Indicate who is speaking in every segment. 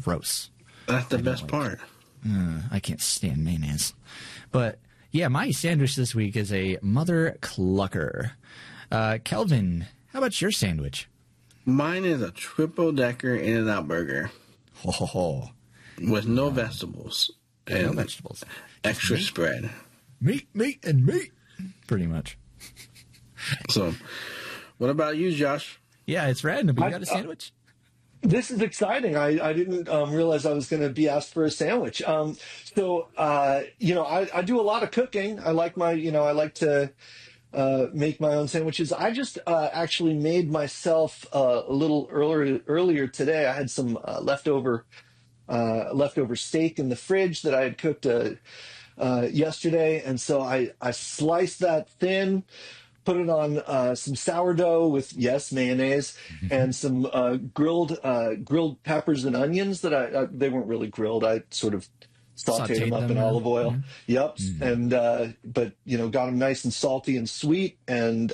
Speaker 1: gross.
Speaker 2: That's the best part.
Speaker 1: I can't stand mayonnaise. But yeah, my sandwich this week is a Mother Clucker. Kelvin, how about your sandwich?
Speaker 2: Mine is a triple-decker In-N-Out burger.
Speaker 1: Ho, ho, ho.
Speaker 2: With no vegetables.
Speaker 1: No vegetables.
Speaker 2: Extra spread.
Speaker 1: Meat, and meat. Pretty much.
Speaker 2: So, what about you, Josh?
Speaker 1: Yeah, it's random. You got a sandwich?
Speaker 3: This is exciting. I didn't realize I was going to be asked for a sandwich. I do a lot of cooking. I like to make my own sandwiches. I just actually made myself a little earlier today. I had some leftover steak in the fridge that I had cooked yesterday, and so I sliced that thin, put it on some sourdough with mayonnaise, and some grilled peppers and onions that they weren't really grilled. I sort of sauteed them up in olive oil. Mm-hmm. Yep. And but got them nice and salty and sweet, and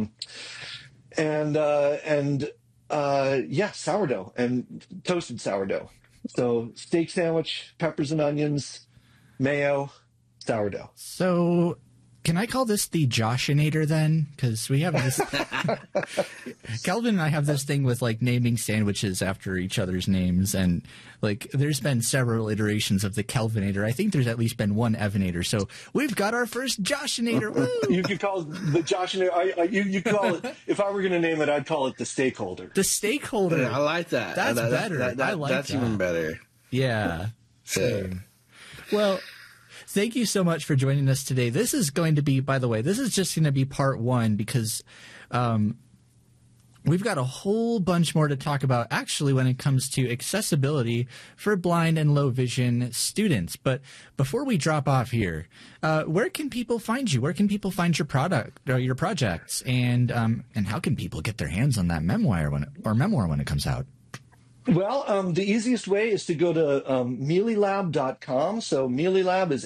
Speaker 3: sourdough and toasted sourdough. So steak sandwich, peppers and onions, mayo, sourdough.
Speaker 1: So can I call this the Joshinator then? Because we have this. Kelvin and I have this thing with like naming sandwiches after each other's names, and like there's been several iterations of the Kelvinator. I think there's at least been one Evanator. So we've got our first Joshinator. Woo!
Speaker 3: You could call it the Joshinator. You call it. If I were going to name it, I'd call it the Stakeholder.
Speaker 1: The Stakeholder.
Speaker 2: I like that.
Speaker 1: That's better. I like
Speaker 2: that's
Speaker 1: that.
Speaker 2: even better.
Speaker 1: Yeah. Same. Well, thank you so much for joining us today. This is going to be, by the way, this is just going to be part one because we've got a whole bunch more to talk about actually when it comes to accessibility for blind and low vision students. But before we drop off here, where can people find you? Where can people find your product or your projects? And how can people get their hands on that memoir when it comes out?
Speaker 3: Well, the easiest way is to go to mealylab.com. So Mealylab is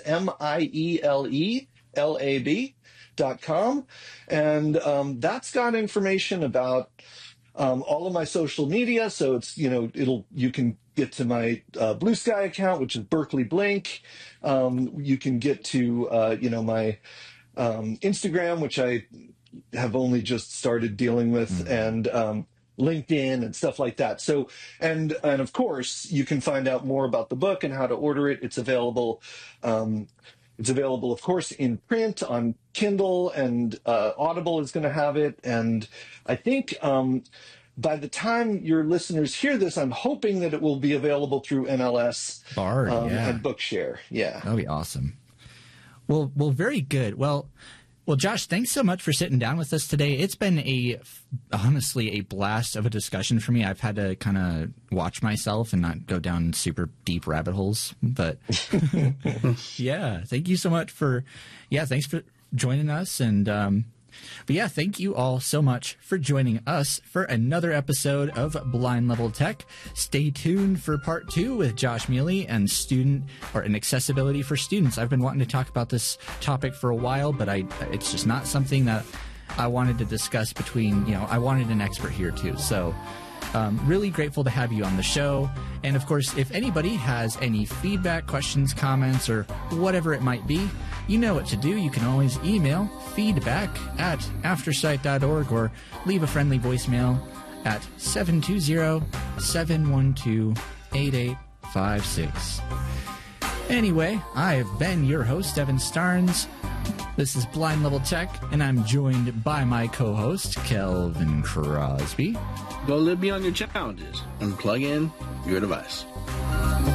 Speaker 3: MIELELAB.com. And that's got information about all of my social media. So it's, you can get to my Blue Sky account, which is Berkeley Blink. You can get to, my Instagram, which I have only just started dealing with, and LinkedIn and stuff like that. So, and of course, you can find out more about the book and how to order it. It's available. It's available, of course, in print on Kindle, and Audible is going to have it. And I think by the time your listeners hear this, I'm hoping that it will be available through NLS
Speaker 1: Bard,
Speaker 3: and Bookshare. Yeah,
Speaker 1: that'll be awesome. Well, very good. Well, Josh, thanks so much for sitting down with us today. It's been honestly a blast of a discussion for me. I've had to kind of watch myself and not go down super deep rabbit holes. But yeah, thank you so much thanks for joining us. And thank you all so much for joining us for another episode of Blind Level Tech. Stay tuned for part 2 with Josh Mealy and accessibility for students. I've been wanting to talk about this topic for a while, but it's just not something that I wanted to discuss I wanted an expert here too. So really grateful to have you on the show. And of course, if anybody has any feedback, questions, comments, or whatever it might be, you know what to do. You can always email feedback@aftersight.org or leave a friendly voicemail at 720-712-8856. Anyway, I've been your host, Evan Starnes. This is Blind Level Tech, and I'm joined by my co-host, Kelvin Crosby.
Speaker 2: Go live beyond your challenges and plug in your device.